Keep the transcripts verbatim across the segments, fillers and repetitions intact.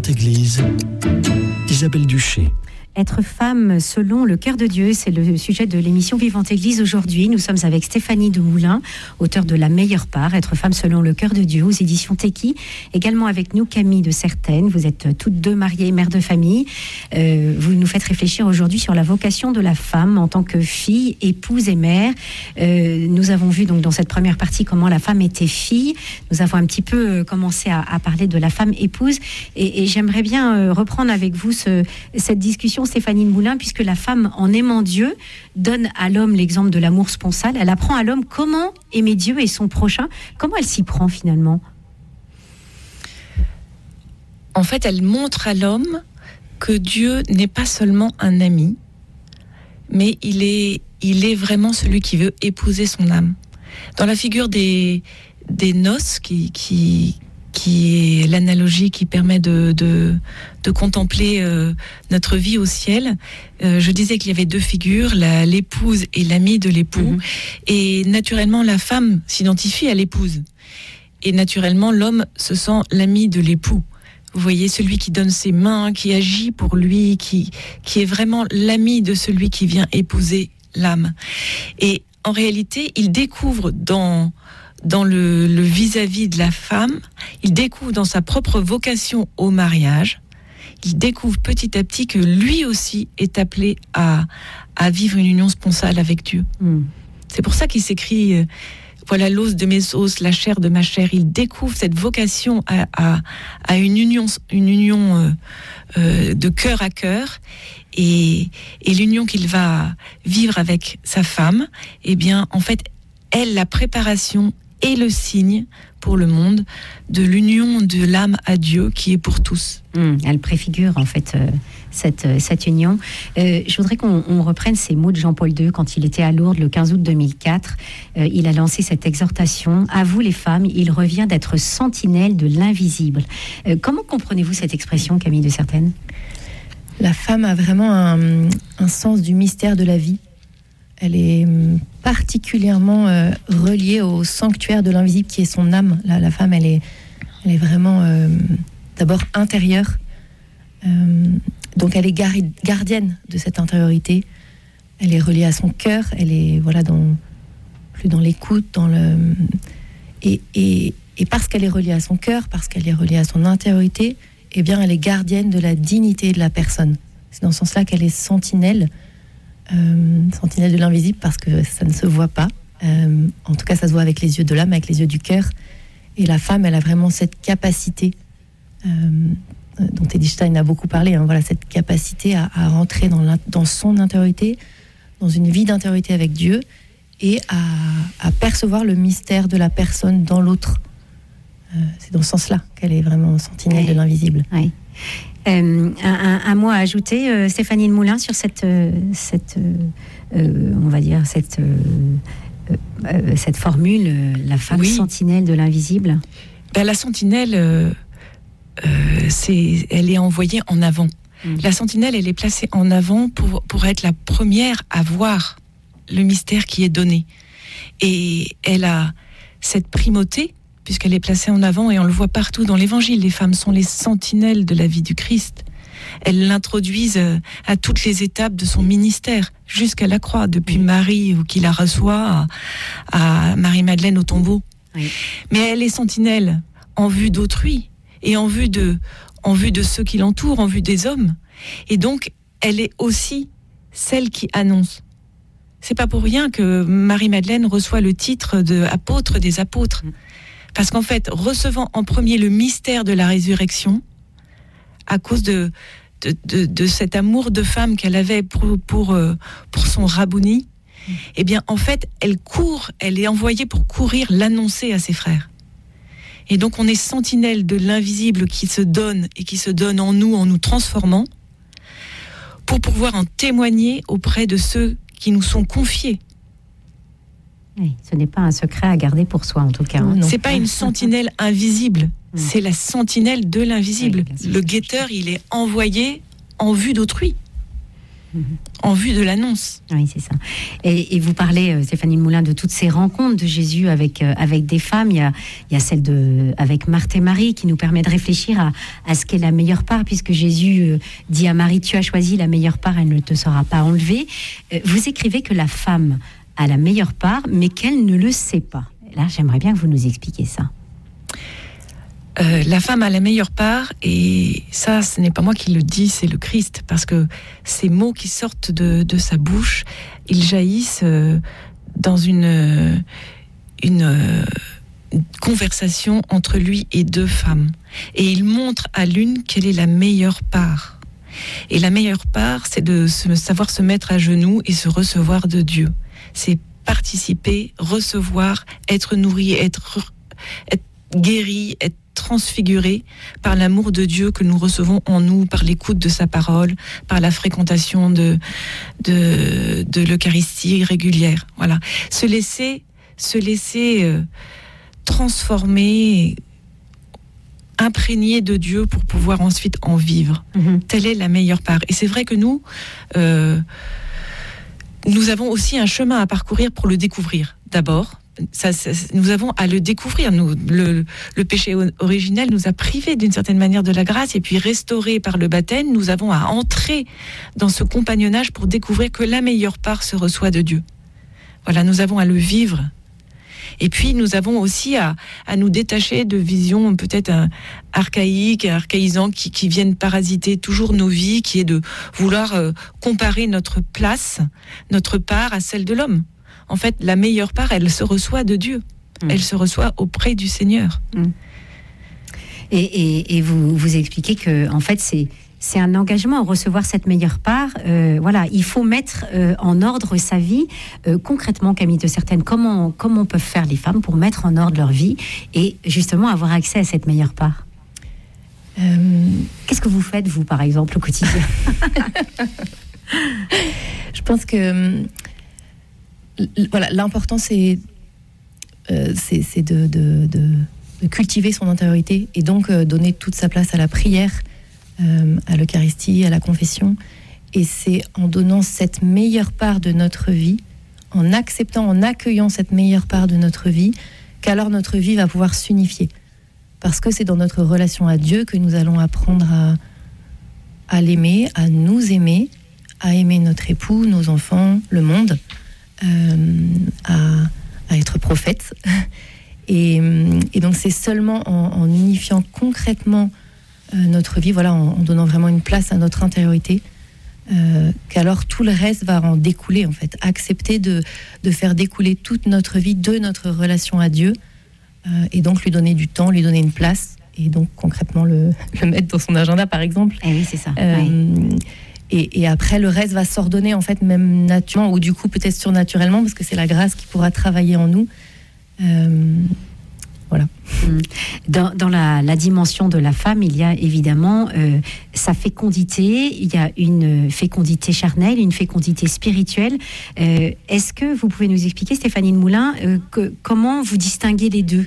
Vivante Église, Isabelle Duché. Être femme selon le cœur de Dieu, c'est le sujet de l'émission Vivante Église aujourd'hui. Nous sommes avec Stéphanie Demoulin, auteure de La meilleure part, Être femme selon le cœur de Dieu aux éditions Teki. Également avec nous Camille de Certaines. Vous êtes toutes deux mariées, mères de famille. Euh, vous nous faites réfléchir aujourd'hui sur la vocation de la femme en tant que fille, épouse et mère. Euh, nous avons vu donc dans cette première partie comment la femme était fille. Nous avons un petit peu commencé à, à parler de la femme épouse. Et, et j'aimerais bien reprendre avec vous ce, cette discussion, Stéphanie Demoulin, puisque la femme, en aimant Dieu, donne à l'homme l'exemple de l'amour sponsal. Elle apprend à l'homme comment aimer Dieu et son prochain. Comment elle s'y prend finalement ? En fait, elle montre à l'homme que Dieu n'est pas seulement un ami, mais il est, il est vraiment celui qui veut épouser son âme. Dans la figure des, des noces, qui, qui, qui est l'analogie qui permet de, de, de contempler euh, notre vie au ciel, euh, je disais qu'il y avait deux figures, la, l'épouse et l'ami de l'époux. Mmh. Et naturellement, la femme s'identifie à l'épouse. Et naturellement, l'homme se sent l'ami de l'époux. Vous voyez, celui qui donne ses mains, qui agit pour lui, qui, qui est vraiment l'ami de celui qui vient épouser l'âme. Et en réalité, il découvre dans... dans le, le vis-à-vis de la femme, il découvre dans sa propre vocation au mariage, il découvre petit à petit que lui aussi est appelé à, à vivre une union sponsale avec Dieu. Mm. C'est pour ça qu'il s'écrit euh, « Voilà l'os de mes os, la chair de ma chair ». Il découvre cette vocation à, à, à une union, une union euh, euh, de cœur à cœur. Et, et l'union qu'il va vivre avec sa femme, eh bien, en fait, elle, la préparation et le signe pour le monde de l'union de l'âme à Dieu qui est pour tous. Mmh, elle préfigure en fait euh, cette, euh, cette union. Euh, je voudrais qu'on on reprenne ces mots de Jean-Paul deux quand il était à Lourdes le quinze août deux mille quatre. Euh, il a lancé cette exhortation. À vous les femmes, il revient d'être sentinelle de l'invisible. Euh, comment comprenez-vous cette expression, Camille de Certaines ? La femme a vraiment un, un sens du mystère de la vie. Elle est particulièrement euh, reliée au sanctuaire de l'invisible qui est son âme. La, la femme, elle est, elle est vraiment euh, d'abord intérieure. Euh, donc elle est gar- gardienne de cette intériorité. Elle est reliée à son cœur. Elle est voilà dans plus dans l'écoute, dans le et, et, et parce qu'elle est reliée à son cœur, parce qu'elle est reliée à son intériorité, eh bien elle est gardienne de la dignité de la personne. C'est dans ce sens-là qu'elle est sentinelle. Euh, sentinelle de l'invisible parce que ça ne se voit pas, euh, en tout cas ça se voit avec les yeux de l'âme, avec les yeux du cœur, et la femme elle a vraiment cette capacité euh, dont Edith Stein a beaucoup parlé, hein, voilà, cette capacité à, à rentrer dans, dans son intériorité, dans une vie d'intériorité avec Dieu, et à, à percevoir le mystère de la personne dans l'autre. Euh, c'est dans ce sens-là qu'elle est vraiment sentinelle oui. de l'invisible. Oui. Euh, un, un, un mot à ajouter, euh, Stéphanie Demoulin, sur cette, euh, cette euh, on va dire cette, euh, euh, cette formule, euh, la femme oui. sentinelle de l'invisible. Ben, la sentinelle, euh, euh, c'est, elle est envoyée en avant. Mmh. La sentinelle, elle est placée en avant pour pour être la première à voir le mystère qui est donné, et elle a cette primauté. Puisqu'elle est placée en avant, et on le voit partout dans l'Évangile. Les femmes sont les sentinelles de la vie du Christ. Elles l'introduisent à toutes les étapes de son ministère, jusqu'à la croix, depuis Marie, qui la reçoit, à, à Marie-Madeleine au tombeau. Oui. Mais elle est sentinelle en vue d'autrui, et en vue de, en vue de ceux qui l'entourent, en vue des hommes. Et donc, elle est aussi celle qui annonce. C'est pas pour rien que Marie-Madeleine reçoit le titre d'apôtre des apôtres. Parce qu'en fait, recevant en premier le mystère de la résurrection, à cause de, de, de, de cet amour de femme qu'elle avait pour, pour, pour son Rabouni, mmh. eh bien, en fait, elle court, elle est envoyée pour courir l'annoncer à ses frères. Et donc, on est sentinelle de l'invisible qui se donne et qui se donne en nous, en nous transformant, pour pouvoir en témoigner auprès de ceux qui nous sont confiés. Oui, ce n'est pas un secret à garder pour soi, en tout cas. Hein. C'est pas une sentinelle invisible, c'est la sentinelle de l'invisible. Oui, le guetteur, il est envoyé en vue d'autrui. mmh. en vue de l'annonce. Oui, c'est ça. Et, et vous parlez, Stéphanie Moulin, de toutes ces rencontres de Jésus avec, euh, avec des femmes. Il y a, il y a celle de, avec Marthe et Marie qui nous permet de réfléchir à, à ce qu'est la meilleure part, puisque Jésus euh, dit à Marie, tu as choisi la meilleure part, elle ne te sera pas enlevée. Euh, vous écrivez que la femme a la meilleure part, mais qu'elle ne le sait pas. Là, j'aimerais bien que vous nous expliquiez ça. Euh, la femme a la meilleure part, et ça, ce n'est pas moi qui le dis, c'est le Christ, parce que ces mots qui sortent de, de sa bouche, ils jaillissent euh, dans une, une euh, conversation entre lui et deux femmes. Et il montre à l'une quelle est la meilleure part. Et la meilleure part, c'est de se, savoir se mettre à genoux et se recevoir de Dieu. C'est participer, recevoir, être nourri, être, être guéri, être transfiguré par l'amour de Dieu que nous recevons en nous, par l'écoute de sa parole, par la fréquentation de, de, de l'Eucharistie régulière. Voilà. Se laisser, se laisser euh, transformer, imprégné de Dieu pour pouvoir ensuite en vivre. Mmh. Telle est la meilleure part. Et c'est vrai que nous, euh, nous avons aussi un chemin à parcourir pour le découvrir. D'abord, Ça, ça, nous avons à le découvrir. Nous, le, le péché originel nous a privés d'une certaine manière de la grâce, et puis restaurés par le baptême, nous avons à entrer dans ce compagnonnage pour découvrir que la meilleure part se reçoit de Dieu. Voilà, nous avons à le vivre. Et puis nous avons aussi à, à nous détacher de visions peut-être euh, archaïques, archaïsantes, qui, qui viennent parasiter toujours nos vies, qui est de vouloir euh, comparer notre place, notre part à celle de l'homme. En fait, la meilleure part, elle se reçoit de Dieu. Mmh. Elle se reçoit auprès du Seigneur. Mmh. Et, et, et vous, vous expliquez que, en fait, c'est, c'est un engagement à recevoir cette meilleure part. Euh, voilà, il faut mettre euh, en ordre sa vie. Euh, concrètement, Camille de Certaine, comment, comment peuvent faire les femmes pour mettre en ordre leur vie et justement avoir accès à cette meilleure part? euh... Qu'est-ce que vous faites, vous, par exemple, au quotidien? Je pense que... Voilà, l'important c'est, euh, c'est, c'est de, de, de, de cultiver son intériorité et donc euh, donner toute sa place à la prière, euh, à l'Eucharistie, à la confession. Et c'est en donnant cette meilleure part de notre vie, en acceptant, en accueillant cette meilleure part de notre vie, qu'alors notre vie va pouvoir s'unifier. Parce que c'est dans notre relation à Dieu que nous allons apprendre à, à l'aimer, à nous aimer, à aimer notre époux, nos enfants, le monde. Euh, à, à être prophète et, et donc c'est seulement en, en unifiant concrètement euh, notre vie, voilà, en, en donnant vraiment une place à notre intériorité, euh, qu'alors tout le reste va en découler, en fait. Accepter de, de faire découler toute notre vie de notre relation à Dieu, euh, et donc lui donner du temps, lui donner une place, et donc concrètement le, le mettre dans son agenda, par exemple. Eh oui, c'est ça. Euh, oui. Et, et après, le reste va s'ordonner, en fait, même naturellement, ou du coup, peut-être surnaturellement, parce que c'est la grâce qui pourra travailler en nous. Euh, voilà. Dans, dans la, la dimension de la femme, il y a évidemment euh, sa fécondité, il y a une fécondité charnelle, une fécondité spirituelle. Euh, est-ce que vous pouvez nous expliquer, Stéphanie de Moulin, euh, que, comment vous distinguez les deux ?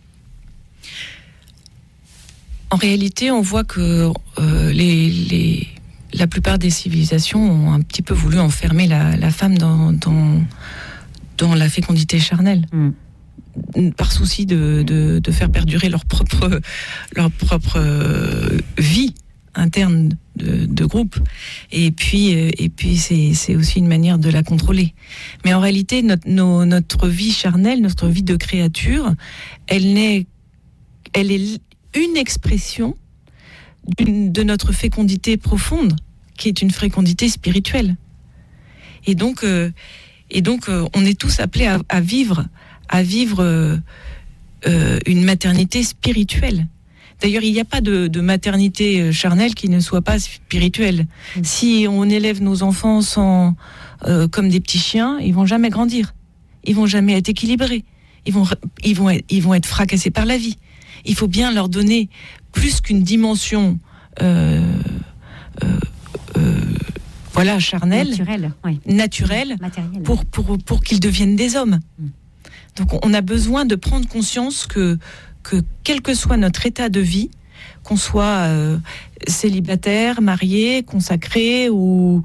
En réalité, on voit que euh, les... les... la plupart des civilisations ont un petit peu voulu enfermer la, la femme dans, dans, dans la fécondité charnelle, mm. par souci de, de, de faire perdurer leur propre, leur propre vie interne de, de groupe. Et puis, et puis c'est, c'est aussi une manière de la contrôler. Mais en réalité, notre, nos, notre vie charnelle, notre vie de créature, elle, n'est, elle est une expression de notre fécondité profonde, qui est une fécondité spirituelle. Et donc, euh, et donc euh, on est tous appelés à, à vivre, à vivre euh, euh, une maternité spirituelle. D'ailleurs, il n'y a pas de, de maternité charnelle qui ne soit pas spirituelle. Mmh. Si on élève nos enfants sans, euh, comme des petits chiens, ils vont jamais grandir. Ils vont jamais être équilibrés. Ils vont, ils vont, ils vont être fracassés par la vie. Il faut bien leur donner plus qu'une dimension euh, euh, euh, voilà, charnelle, naturelle, oui. naturelle pour, pour, pour qu'ils deviennent des hommes. Mm. Donc on a besoin de prendre conscience que, que quel que soit notre état de vie, qu'on soit euh, célibataire, marié, consacré ou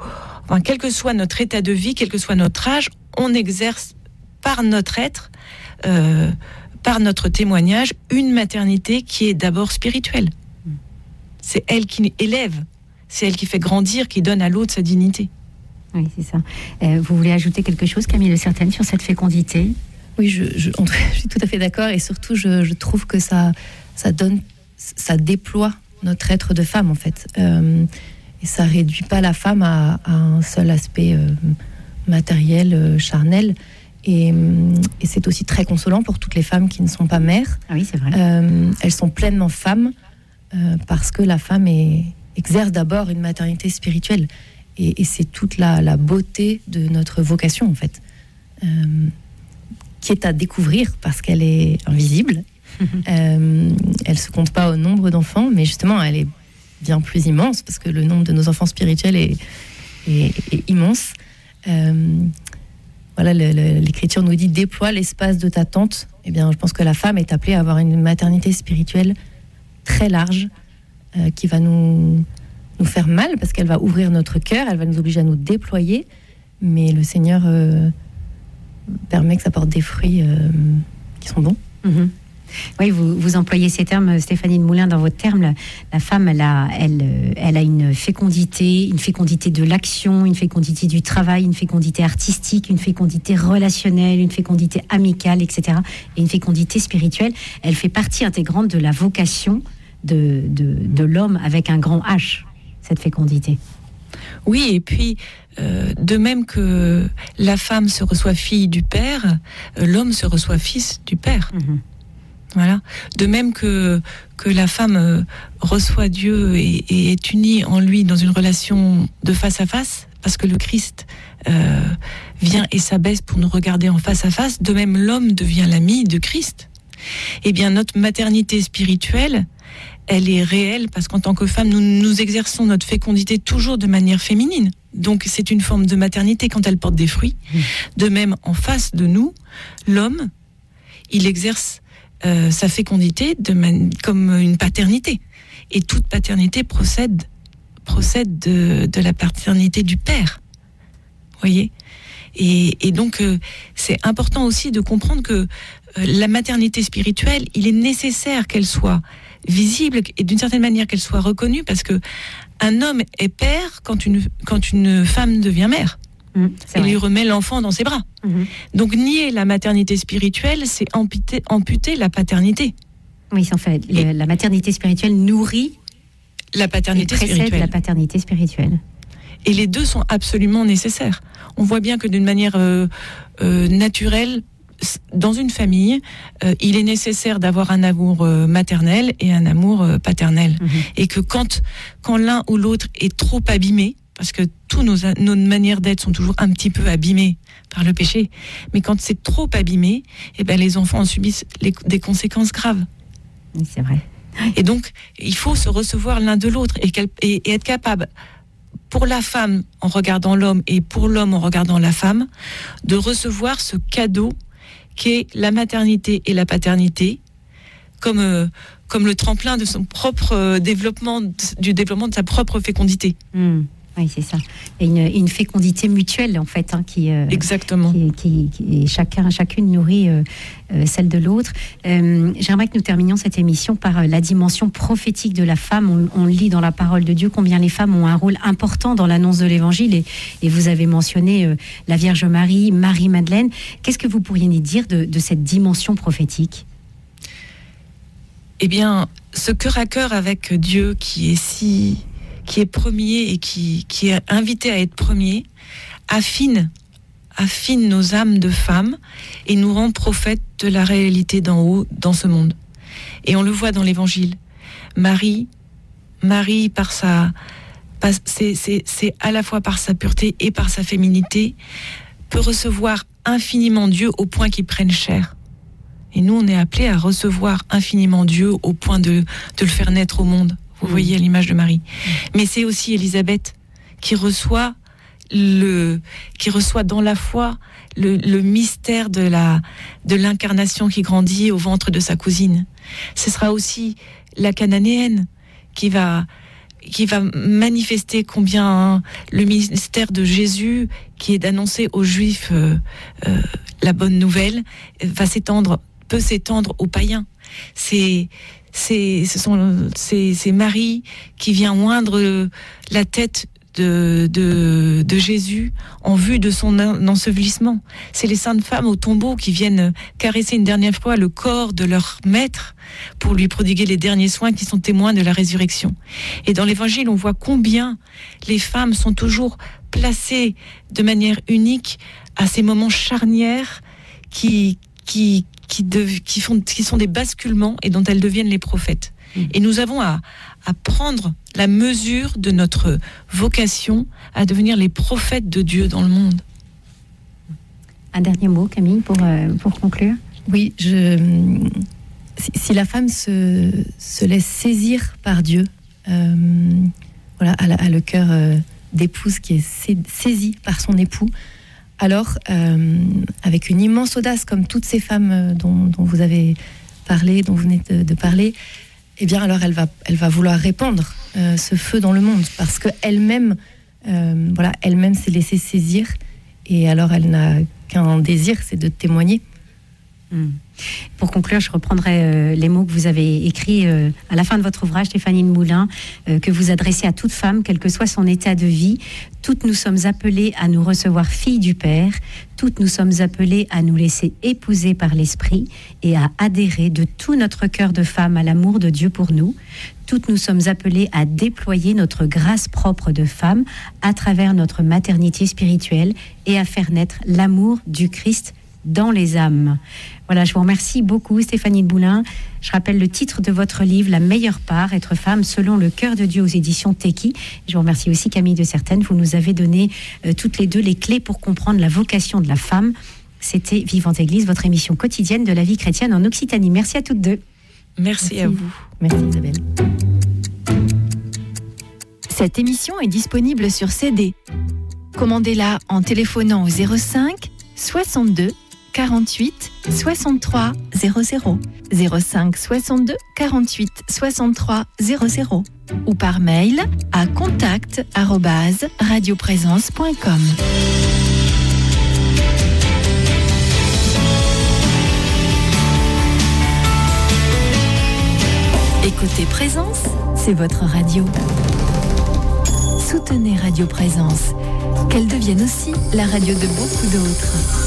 enfin, quel que soit notre état de vie, quel que soit notre âge, on exerce par notre être, euh, par notre témoignage, une maternité qui est d'abord spirituelle. C'est elle qui élève, c'est elle qui fait grandir, qui donne à l'autre sa dignité. Oui, c'est ça. Euh, vous voulez ajouter quelque chose, Camille Le Certaine, sur cette fécondité ? Oui, je, je, je suis tout à fait d'accord, et surtout, je, je trouve que ça, ça donne, ça déploie notre être de femme, en fait. Euh, et ça réduit pas la femme à, à un seul aspect euh, matériel, euh, charnel. Et, et c'est aussi très consolant pour toutes les femmes qui ne sont pas mères. Ah oui, c'est vrai. Euh, elles sont pleinement femmes euh, parce que la femme est, exerce d'abord une maternité spirituelle. Et, et c'est toute la, la beauté de notre vocation, en fait, euh, qui est à découvrir parce qu'elle est invisible. Mmh. Euh, elle ne se compte pas au nombre d'enfants, mais justement, elle est bien plus immense parce que le nombre de nos enfants spirituels est, est, est immense. Euh, voilà, le, le, l'Écriture nous dit « déploie l'espace de ta tente ». Eh bien, je pense que la femme est appelée à avoir une maternité spirituelle très large euh, qui va nous... nous faire mal parce qu'elle va ouvrir notre cœur, elle va nous obliger à nous déployer, mais le Seigneur euh, permet que ça porte des fruits euh, qui sont bons. Mmh. Oui, vous, vous employez ces termes, Stéphanie de Moulin, dans votre terme. La, la femme, elle a, elle, elle a une fécondité, une fécondité de l'action, une fécondité du travail, une fécondité artistique, une fécondité relationnelle, une fécondité amicale, et cetera. Et une fécondité spirituelle. Elle fait partie intégrante de la vocation de, de, de l'homme avec un grand H. Cette fécondité. Oui, et puis, euh, de même que la femme se reçoit fille du Père, euh, l'homme se reçoit fils du Père. Mmh. Voilà. De même que, que la femme euh, reçoit Dieu et, et est unie en lui dans une relation de face à face, parce que le Christ euh, vient et s'abaisse pour nous regarder en face à face, de même l'homme devient l'ami de Christ. Eh bien, notre maternité spirituelle, elle est réelle parce qu'en tant que femme, nous, nous exerçons notre fécondité toujours de manière féminine. Donc c'est une forme de maternité quand elle porte des fruits. Mmh. De même, en face de nous, l'homme, il exerce euh, sa fécondité de man- comme une paternité. Et toute paternité procède, procède de, de la paternité du Père. Vous voyez ? Et, et donc, euh, c'est important aussi de comprendre que euh, la maternité spirituelle, il est nécessaire qu'elle soit visible et d'une certaine manière qu'elle soit reconnue, parce que un homme est père quand une, quand une femme devient mère. Mmh, et lui remet l'enfant dans ses bras. Mmh. Donc nier la maternité spirituelle, c'est amputer, amputer la paternité. Oui, en fait, le, la maternité spirituelle nourrit la paternité et précède spirituelle. la paternité spirituelle. Et les deux sont absolument nécessaires. On voit bien que d'une manière euh, euh, naturelle, dans une famille, euh, il est nécessaire d'avoir un amour euh, maternel et un amour euh, paternel. Mmh. Et que quand, quand l'un ou l'autre est trop abîmé, parce que tous nos, nos manières d'être sont toujours un petit peu abîmées par le péché, mais quand c'est trop abîmé, eh ben les enfants en subissent les, des conséquences graves. Oui, c'est vrai. Et donc, il faut se recevoir l'un de l'autre et, et, et être capable, pour la femme en regardant l'homme et pour l'homme en regardant la femme, de recevoir ce cadeau qu'est la maternité et la paternité, comme, euh, comme le tremplin de son propre euh, développement, du développement de sa propre fécondité. Mmh. Oui, c'est ça. Et une, une fécondité mutuelle, en fait, hein, qui, euh, Exactement. Qui, qui, qui chacun, chacune nourrit euh, euh, celle de l'autre. Euh, j'aimerais que nous terminions cette émission par euh, la dimension prophétique de la femme. On, on lit dans la parole de Dieu combien les femmes ont un rôle important dans l'annonce de l'Évangile. Et, et vous avez mentionné euh, la Vierge Marie, Marie-Madeleine. Qu'est-ce que vous pourriez nous dire de, de cette dimension prophétique ? Eh bien, ce cœur à cœur avec Dieu qui est si... qui est premier et qui, qui est invité à être premier, affine, affine nos âmes de femmes et nous rend prophètes de la réalité d'en haut dans ce monde. Et on le voit dans l'Évangile. Marie, Marie par sa, par, c'est, c'est, c'est à la fois par sa pureté et par sa féminité, peut recevoir infiniment Dieu au point qu'il prenne chair. Et nous, on est appelés à recevoir infiniment Dieu au point de, de le faire naître au monde. Vous mmh. voyez à l'image de Marie. Mmh. Mais c'est aussi Élisabeth qui reçoit le, qui reçoit dans la foi le, le mystère de la, de l'incarnation qui grandit au ventre de sa cousine. Ce sera aussi la Cananéenne qui va qui va manifester combien le ministère de Jésus, qui est d'annoncer aux Juifs euh, euh, la bonne nouvelle, va s'étendre, peut s'étendre aux païens. C'est, c'est, ce sont, c'est, c'est Marie qui vient oindre la tête de, de, de Jésus en vue de son ensevelissement. C'est les saintes femmes au tombeau qui viennent caresser une dernière fois le corps de leur maître pour lui prodiguer les derniers soins qui sont témoins de la résurrection. Et dans l'évangile, on voit combien les femmes sont toujours placées de manière unique à ces moments charnières qui, qui, qui, de, qui, font, qui sont des basculements et dont elles deviennent les prophètes. Mmh. Et nous avons à, à prendre la mesure de notre vocation à devenir les prophètes de Dieu dans le monde. Un dernier mot, Camille, pour, euh, pour conclure. Oui, je, si, si la femme se, se laisse saisir par Dieu, euh, voilà, a, a le cœur euh, d'épouse qui est saisi par son époux, alors, euh, avec une immense audace, comme toutes ces femmes dont, dont vous avez parlé, dont vous venez de, de parler, eh bien, alors elle va, elle va vouloir répandre euh, ce feu dans le monde, parce qu'elle-même, euh, voilà, elle-même s'est laissée saisir, et alors elle n'a qu'un désir, c'est de témoigner. Mmh. Pour conclure, je reprendrai euh, les mots que vous avez écrits euh, à la fin de votre ouvrage, Stéphanie de Moulin, euh, que vous adressez à toute femme, quel que soit son état de vie. Toutes nous sommes appelées à nous recevoir filles du Père. Toutes nous sommes appelées à nous laisser épouser par l'Esprit et à adhérer de tout notre cœur de femme à l'amour de Dieu pour nous. Toutes nous sommes appelées à déployer notre grâce propre de femme à travers notre maternité spirituelle et à faire naître l'amour du Christ dans les âmes. Voilà, je vous remercie beaucoup, Stéphanie de Moulin. Je rappelle le titre de votre livre, La meilleure part, être femme selon le cœur de Dieu, aux éditions Teki. Je vous remercie aussi, Camille de Certaines. Vous nous avez donné euh, toutes les deux les clés pour comprendre la vocation de la femme. C'était Vivante Église, votre émission quotidienne de la vie chrétienne en Occitanie. Merci à toutes deux. Merci, Merci. à vous. Merci Isabelle. Cette émission est disponible sur C D. Commandez-la en téléphonant au zéro cinq soixante-deux quarante-huit soixante-trois zéro zéro, zéro cinq soixante-deux quarante-huit soixante-trois zéro zéro ou par mail à contact arobase radioprésence point com. Écoutez Présence, c'est votre radio. Soutenez Radio Présence, qu'elle devienne aussi la radio de beaucoup d'autres.